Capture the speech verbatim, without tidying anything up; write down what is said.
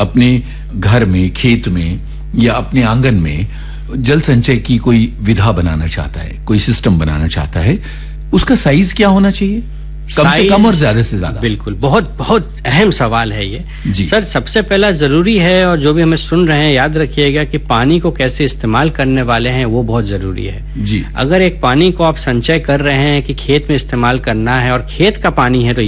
अपने घर में, खेत में या अपने आंगन में जल संचय की कोई विधा बनाना चाहता है, कोई सिस्टम बनाना चाहता है, उसका साइज क्या होना चाहिए? कम से कम और ज्यादा से ज्यादा? बिल्कुल, बहुत बहुत अहम सवाल है ये जी। सर, सबसे पहला जरूरी है, और जो भी हमें सुन रहे हैं याद रखिएगा कि पानी को कैसे इस्तेमाल करने वाले हैं वो बहुत जरूरी है जी। अगर एक पानी को आप संचय कर रहे हैं कि खेत में इस्तेमाल करना है और खेत का पानी है तो